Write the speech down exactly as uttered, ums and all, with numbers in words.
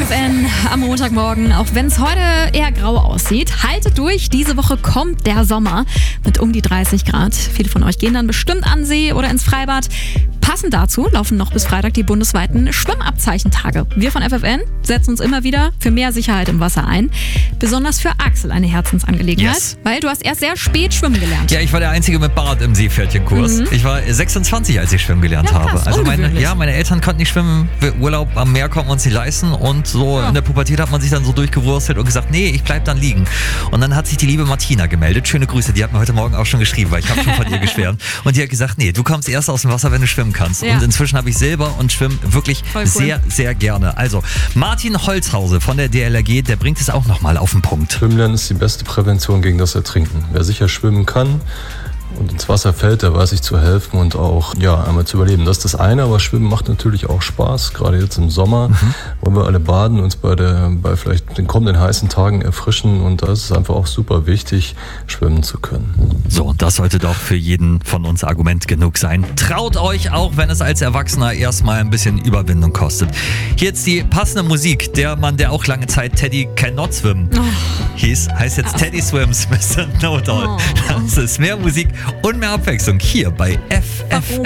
F N am Montagmorgen, auch wenn es heute eher grau aussieht. Haltet durch, diese Woche kommt der Sommer mit um die dreißig Grad. Viele von euch gehen dann bestimmt an See oder ins Freibad. Passend dazu laufen noch bis Freitag die bundesweiten Schwimmabzeichentage. Wir von F F N setzen uns immer wieder für mehr Sicherheit im Wasser ein. Besonders für Axel eine Herzensangelegenheit, Yes. weil du hast erst sehr spät schwimmen gelernt. Ja, ich war der Einzige mit Bart im Seepferdchenkurs. Mhm. Ich war sechsundzwanzig, als ich schwimmen gelernt Ja, krass, habe. Also meine, ungewöhnlich. ja, meine Eltern konnten nicht schwimmen. Urlaub am Meer konnten wir uns nicht leisten. Und so Ja. in der Pubertät hat man sich dann so durchgewurstelt und gesagt, nee, ich bleib dann liegen. Und dann hat sich die liebe Martina gemeldet. Schöne Grüße, die hat mir heute Morgen auch schon geschrieben, weil ich habe schon von ihr geschwärmt. Und die hat gesagt, nee, du kommst erst aus dem Wasser, wenn du schwimmen kannst. Ja. Und inzwischen habe ich Silber und schwimme wirklich Voll cool. sehr, sehr gerne. Also Martin Holzhause von der D L R G, der bringt es auch nochmal auf den Punkt. Schwimmen lernen ist die beste Prävention gegen das Ertrinken. Wer sicher schwimmen kann und ins Wasser fällt, der weiß sich zu helfen und auch ja, einmal zu überleben. Das ist das eine, aber Schwimmen macht natürlich auch Spaß. Gerade jetzt im Sommer, mhm. wollen wir alle baden, uns bei, der, bei vielleicht den kommenden heißen Tagen erfrischen und da ist es einfach auch super wichtig, schwimmen zu können. So, und das sollte doch für jeden von uns Argument genug sein. Traut euch, auch wenn es als Erwachsener erstmal ein bisschen Überwindung kostet. Hier jetzt die passende Musik. Der Mann, der auch lange Zeit Teddy Cannot Swim Oh. hieß, heißt jetzt Teddy Swims, Mister No Doll. Oh. Das ist mehr Musik und mehr Abwechslung hier bei F F N.